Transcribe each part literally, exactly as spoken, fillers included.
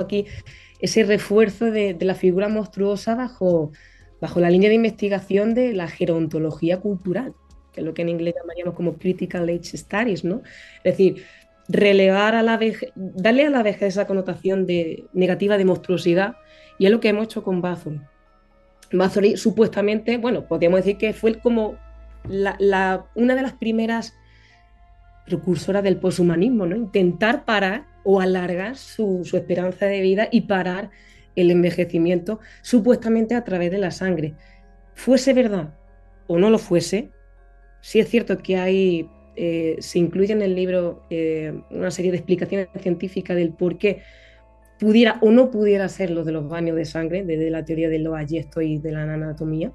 aquí ese refuerzo de, de la figura monstruosa bajo, bajo la línea de investigación de la gerontología cultural, que es lo que en inglés llamaríamos como critical age studies, ¿no? Es decir, relevar a la vejez, darle a la vejez esa connotación de, negativa de monstruosidad, y es lo que hemos hecho con Bathory. Bathory supuestamente, bueno, podríamos decir que fue como la, la, una de las primeras precursoras del poshumanismo, ¿no? Intentar parar o alargar su, su esperanza de vida y parar el envejecimiento supuestamente a través de la sangre. Fuese verdad o no lo fuese, sí es cierto que hay, eh, se incluye en el libro eh, una serie de explicaciones científicas del por qué pudiera o no pudiera ser lo de los baños de sangre, desde la teoría de los ayestos y de la anatomía.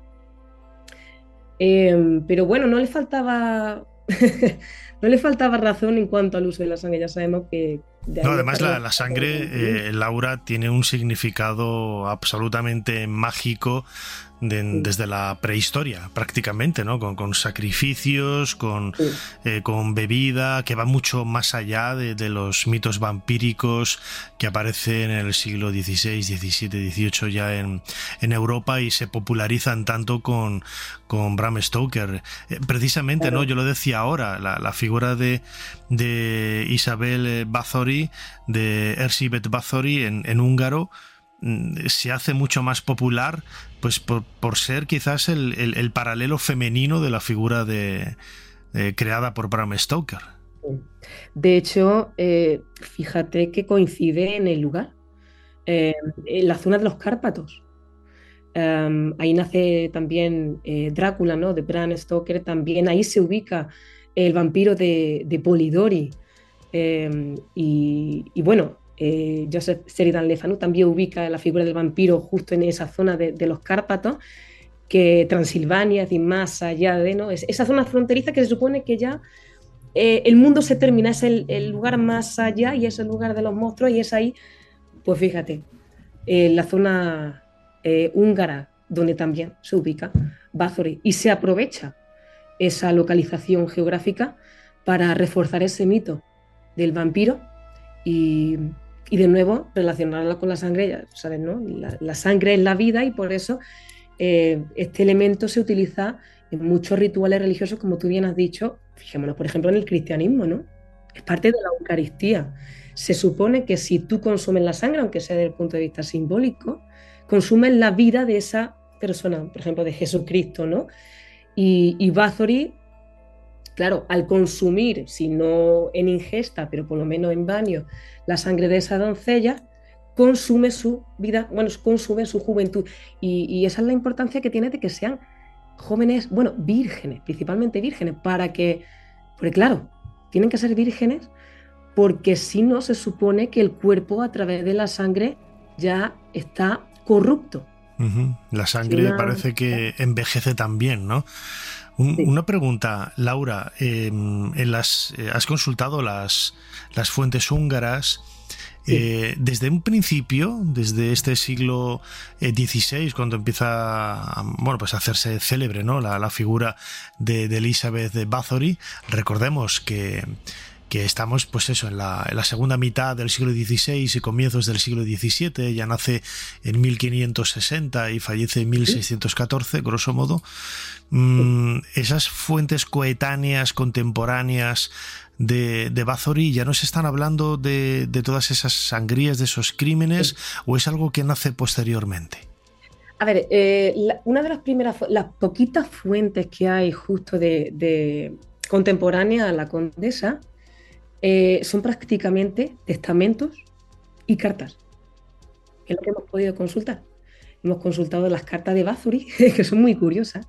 Eh, pero bueno, no le faltaba no le faltaba razón en cuanto al uso de la sangre. Ya sabemos que de No, ahí además la, estaría la sangre, eh, Laura, tiene un significado absolutamente mágico de, sí, desde la prehistoria, prácticamente, ¿no? Con, con sacrificios, con, sí. eh, con bebida, que va mucho más allá de, de los mitos vampíricos que aparecen en el siglo dieciséis, diecisiete, dieciocho ya en, en Europa y se popularizan tanto con, con Bram Stoker. Eh, precisamente, ¿no? Claro. Yo lo decía ahora, la, la figura de, de Isabel Bathory, de Erzsébet Bathory en, en húngaro, se hace mucho más popular pues por, por ser quizás el, el, el paralelo femenino de la figura de, eh, creada por Bram Stoker. De hecho, eh, fíjate que coincide en el lugar, eh, en la zona de los Cárpatos. Um, ahí nace también eh, Drácula, ¿no? De Bram Stoker, también ahí se ubica el vampiro de, de Polidori. Eh, y, y, bueno, eh, Joseph Sheridan Le Fanu también ubica la figura del vampiro justo en esa zona de, de los Cárpatos, que Transilvania, es decir, más allá de, ¿no? Es esa zona fronteriza que se supone que ya eh, el mundo se termina, es el, el, lugar más allá y es el lugar de los monstruos, y es ahí, pues fíjate, eh, la zona eh, húngara donde también se ubica Bathory, y se aprovecha esa localización geográfica para reforzar ese mito del vampiro y, y de nuevo relacionarlo con la sangre, ya sabes, ¿no? La, la sangre es la vida, y por eso eh, este elemento se utiliza en muchos rituales religiosos, como tú bien has dicho. Fijémonos, por ejemplo, en el cristianismo, ¿no? Es parte de la Eucaristía. Se supone que si tú consumes la sangre, aunque sea desde el punto de vista simbólico, consumes la vida de esa persona, por ejemplo, de Jesucristo, ¿no? Y, y Bathory, claro, al consumir, si no en ingesta, pero por lo menos en baño, la sangre de esa doncella, consume su vida, bueno, consume su juventud. Y, y esa es la importancia que tiene de que sean jóvenes, bueno, vírgenes, principalmente vírgenes, para que, porque claro, tienen que ser vírgenes porque si no se supone que el cuerpo a través de la sangre ya está corrupto. Uh-huh. La Si sangre una... parece que envejece también, ¿no? Un, Sí, una pregunta, Laura, eh, en las, eh, ¿has consultado las, las fuentes húngaras? sí, Eh, desde un principio, desde este siglo eh, dieciséis, cuando empieza a, bueno, pues a hacerse célebre, ¿no? la, la figura de, de Elizabeth de Bathory, recordemos que, que estamos pues eso en la, en la segunda mitad del siglo dieciséis y comienzos del siglo diecisiete. Ella nace en mil quinientos sesenta y fallece en mil seiscientos catorce, grosso modo. sí. Mm, esas fuentes coetáneas, contemporáneas de, de Bathory, ¿ya nos están hablando de, de todas esas sangrías, de esos crímenes, Sí. o es algo que nace posteriormente? A ver, eh, la, una de las primeras, las poquitas fuentes que hay justo de, de contemporánea a la condesa, eh, son prácticamente testamentos y cartas, que es lo que hemos podido consultar. Hemos consultado las cartas de Bathory, que son muy curiosas,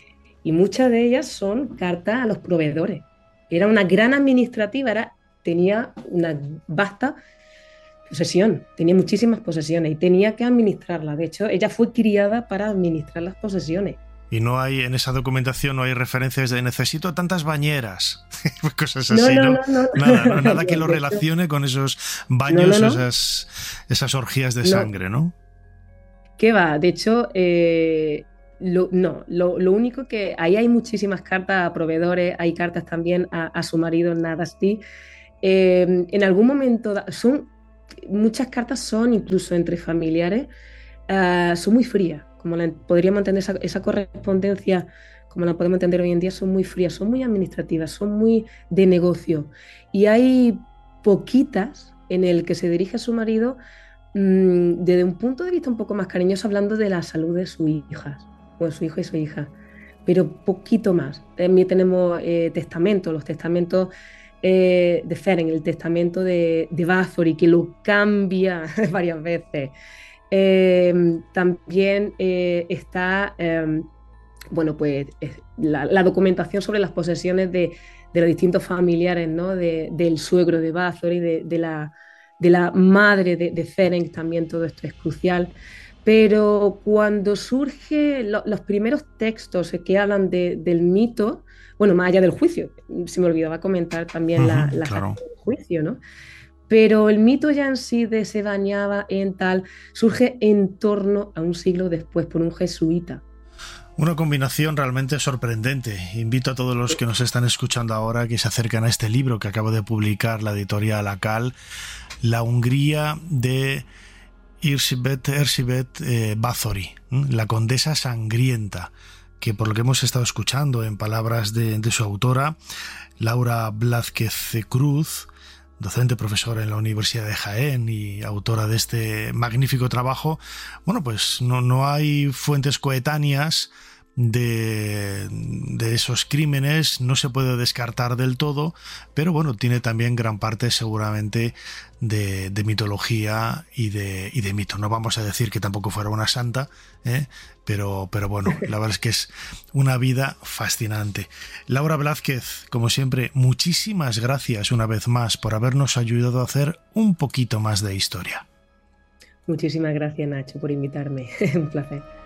y muchas de ellas son cartas a los proveedores. Era una gran administrativa, era, tenía una vasta posesión, tenía muchísimas posesiones y tenía que administrarlas. De hecho, ella fue criada para administrar las posesiones. Y no hay, en esa documentación no hay referencias de necesito tantas bañeras, cosas No, así, no, ¿no? no, no. Nada, ¿no? Nada que No, lo de hecho, relacione con esos no, no, baños, no, esas, esas orgías de no. sangre, ¿no? ¿Qué va? De hecho, eh, lo, no, lo, lo, único que ahí hay muchísimas cartas a proveedores, hay cartas también a, a su marido Nadasti. Eh, en algún momento son muchas cartas son, incluso entre familiares, uh, son muy frías, como la, podríamos entender esa, esa correspondencia, como la podemos entender hoy en día, son muy frías, son muy administrativas, son muy de negocio. Y hay poquitas en el que se dirige a su marido mmm, desde un punto de vista un poco más cariñoso, hablando de la salud de sus hijas, o de su hijo y su hija, pero poquito más. También tenemos eh, testamentos, los testamentos eh, de Ferenc, el testamento de, de Bathory, que lo cambia varias veces. Eh, también eh, está, eh, bueno, pues la, la, documentación sobre las posesiones de, de los distintos familiares, ¿no? De, del suegro de Bathory, de, de, la, de la madre de, de Ferenc, también todo esto es crucial. Pero cuando surgen lo, los primeros textos que hablan de, del mito, bueno, más allá del juicio, se me olvidaba comentar también uh-huh, la, la claro. del juicio, ¿no? Pero el mito ya en sí de se bañaba en tal, surge en torno a un siglo después por un jesuita. Una combinación realmente sorprendente. Invito a todos los que nos están escuchando ahora que se acercan a este libro que acabo de publicar la editorial Akal, La Hungría de Erzsébet, Erzsébet eh, Bathory, ¿eh? La condesa sangrienta, que por lo que hemos estado escuchando en palabras de, de su autora, Laura Blázquez Cruz, docente profesora en la Universidad de Jaén y autora de este magnífico trabajo, bueno, pues no, no hay fuentes coetáneas de, de esos crímenes, no se puede descartar del todo, pero bueno, tiene también gran parte seguramente de, de mitología y de, y de mito. No vamos a decir que tampoco fuera una santa, ¿eh? pero, pero bueno, la verdad es que es una vida fascinante. Laura Blázquez, como siempre, muchísimas gracias una vez más por habernos ayudado a hacer un poquito más de historia. Muchísimas gracias, Nacho, por invitarme. Un placer.